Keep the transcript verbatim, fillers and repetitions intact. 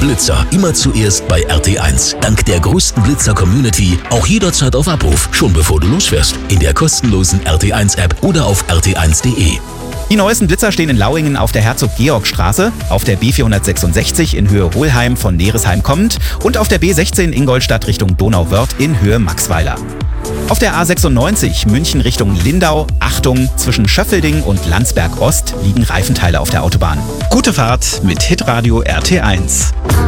Blitzer immer zuerst bei R T eins. Dank der größten Blitzer-Community auch jederzeit auf Abruf, schon bevor du losfährst. In der kostenlosen R T eins App oder auf r t eins punkt d e. Die neuesten Blitzer stehen in Lauingen auf der Herzog-Georg-Straße, auf der B vierhundertsechsundsechzig in Höhe Hohlheim von Neresheim kommend und auf der B sechzehn Ingolstadt Richtung Donauwörth in Höhe Maxweiler. Auf der A sechsundneunzig München Richtung Lindau, Achtung, zwischen Schöffelding und Landsberg Ost liegen Reifenteile auf der Autobahn. Gute Fahrt mit Hitradio R T eins.